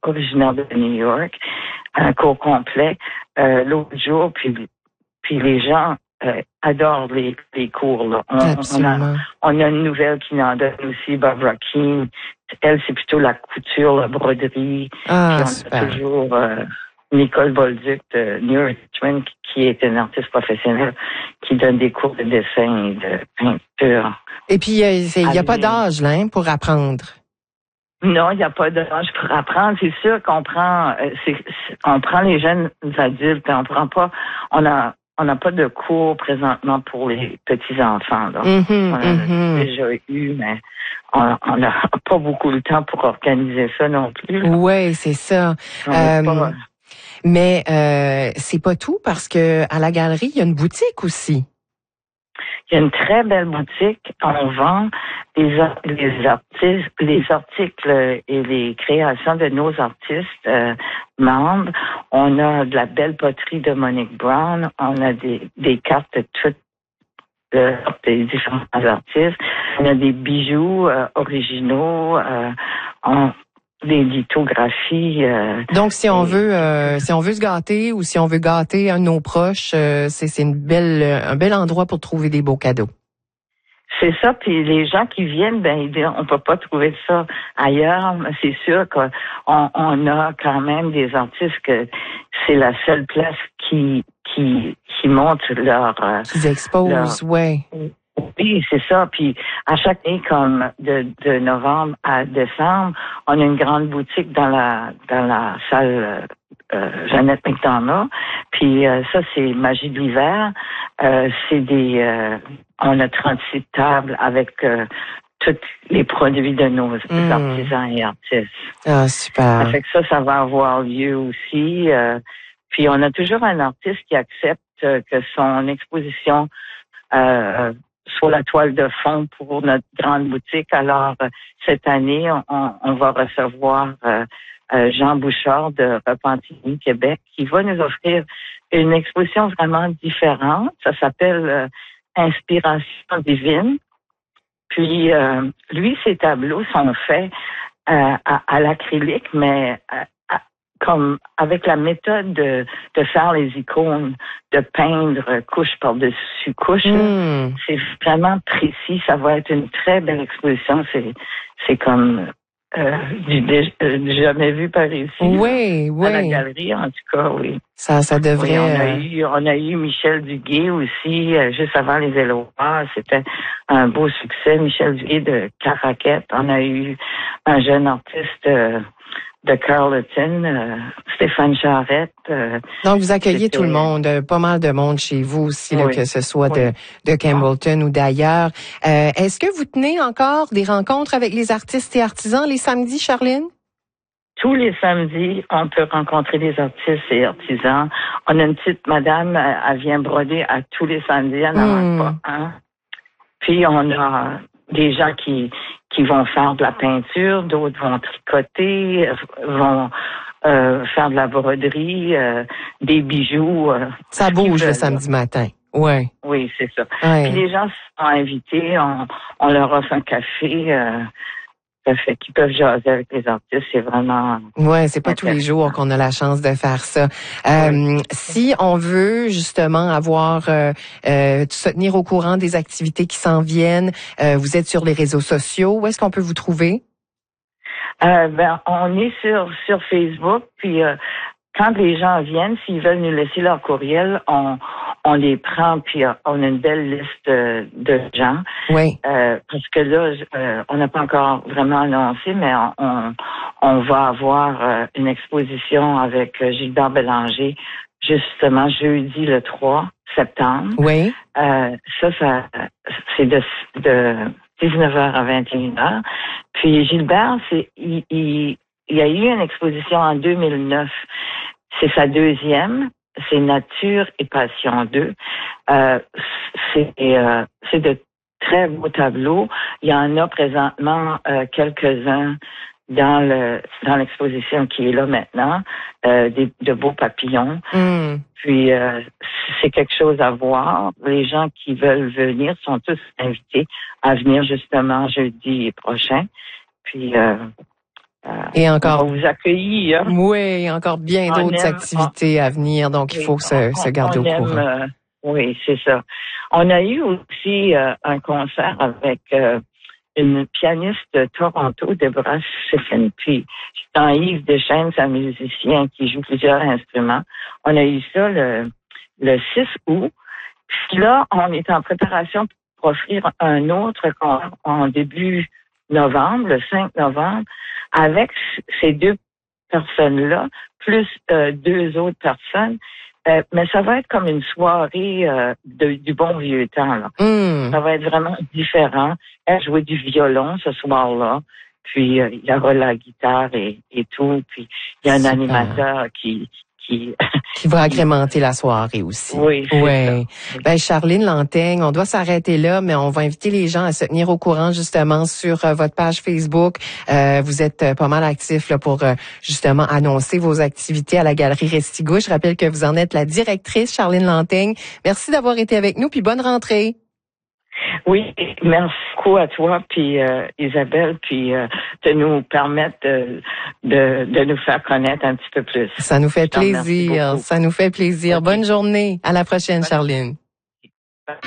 originaire de New York, un cours complet l'autre jour, puis les gens adorent les cours. Là. On a une nouvelle qui en donne aussi, Barbara Keane. Elle, c'est plutôt la couture, la broderie. Ah, puis on super. a toujours Nicole Bolduc de New Richmond, qui est une artiste professionnelle, qui donne des cours de dessin et de peinture. Et puis, il n'y a pas d'âge là, hein, pour apprendre. Non, il n'y a pas d'âge pour apprendre. C'est sûr qu'on prend, on prend les jeunes adultes. On n'a pas de cours présentement pour les petits enfants. Là. On en a déjà eu, mais on n'a pas beaucoup de temps pour organiser ça non plus. Oui, c'est ça. Mais c'est pas tout parce que à la galerie, il y a une boutique aussi. Il y a une très belle boutique. On vend les articles et les créations de nos artistes membres. On a de la belle poterie de Monique Brown. On a des cartes de toutes des différents artistes. On a des bijoux originaux. Des lithographies. Donc, si on veut se gâter ou si on veut gâter un de nos proches, c'est un bel endroit pour trouver des beaux cadeaux. C'est ça, puis les gens qui viennent, on peut pas trouver ça ailleurs. C'est sûr qu'on a quand même des artistes que c'est la seule place qui montre leur... Qu'ils exposent, ouais. Oui, c'est ça. Puis à chaque année, comme de novembre à décembre, on a une grande boutique dans la salle Jeannette McDonough. Puis ça, c'est Magie de l'hiver. On a 36 tables avec tous les produits de nos artisans et artistes. Ah, super. Ça fait que ça va avoir lieu aussi. Puis on a toujours un artiste qui accepte que son exposition soit la toile de fond pour notre grande boutique. Alors, cette année, on va recevoir Jean Bouchard de Repentigny, Québec, qui va nous offrir une exposition vraiment différente. Ça s'appelle Inspiration divine. Puis, lui, ses tableaux sont faits à l'acrylique, mais comme avec la méthode de faire les icônes, de peindre couche par-dessus couche. C'est vraiment précis. Ça va être une très belle exposition. C'est comme du jamais vu par ici. Oui, oui. À la galerie, en tout cas, oui. Ça devrait... Oui, on a eu Michel Duguay aussi, juste avant les Éloirs. C'était un beau succès. Michel Duguay de Caraquette. On a eu un jeune artiste... de Carleton, Stéphane Charette. Donc, vous accueillez tout le monde, pas mal de monde chez vous aussi, là, que ce soit de Campbellton ou d'ailleurs. Est-ce que vous tenez encore des rencontres avec les artistes et artisans les samedis, Charline? Tous les samedis, on peut rencontrer des artistes et artisans. On a une petite madame, elle vient broder à tous les samedis, elle n'en manque pas un. Puis, on a des gens qui vont faire de la peinture, d'autres vont tricoter, vont faire de la broderie, des bijoux. Ça bouge le samedi matin. Ouais. Oui, c'est ça. Ouais. Puis les gens sont invités, on leur offre un café. Ça fait qu'ils peuvent jaser avec les artistes, c'est vraiment... Ouais, c'est pas tous les jours qu'on a la chance de faire ça. Si on veut justement avoir se tenir au courant des activités qui s'en viennent, vous êtes sur les réseaux sociaux, où est-ce qu'on peut vous trouver? On est sur Facebook, puis quand les gens viennent, s'ils veulent nous laisser leur courriel, on les prend, puis on a une belle liste de gens. Oui. Parce que là, on n'a pas encore vraiment annoncé, mais on va avoir une exposition avec Gilbert Bélanger, justement, jeudi le 3 septembre. Oui. Ça c'est de 19h à 21h. Puis Gilbert, il y a eu une exposition en 2009. C'est sa deuxième. C'est Nature et Passion 2. C'est de très beaux tableaux. Il y en a présentement quelques-uns dans l'exposition qui est là maintenant, de beaux papillons. Puis c'est quelque chose à voir. Les gens qui veulent venir sont tous invités à venir justement jeudi prochain. Puis Et encore, on va vous accueillir. oui, encore bien d'autres activités à venir, donc il faut se garder au courant. Oui, c'est ça. On a eu aussi un concert avec une pianiste de Toronto, Deborah Siffin, puis Yves Deschênes, un musicien qui joue plusieurs instruments. On a eu ça le 6 août. Puis là, on est en préparation pour offrir un autre concert en début novembre, le 5 novembre, avec ces deux personnes-là, plus deux autres personnes. Mais ça va être comme une soirée du bon vieux temps, là. Ça va être vraiment différent. Elle jouait du violon ce soir-là. Puis il y aura la guitare et tout. Puis il y a un animateur qui va agrémenter la soirée aussi. Oui, c'est ça. Ben, Charline Lanteigne, on doit s'arrêter là, mais on va inviter les gens à se tenir au courant justement sur votre page Facebook. Vous êtes pas mal actifs là, pour justement annoncer vos activités à la Galerie Restigouche. Je rappelle que vous en êtes la directrice, Charline Lanteigne. Merci d'avoir été avec nous, puis bonne rentrée. Oui, merci beaucoup à toi, puis Isabelle, puis de nous permettre de nous faire connaître un petit peu plus. Ça nous fait plaisir. Ça nous fait plaisir. Okay. Bonne journée. À la prochaine, Charline.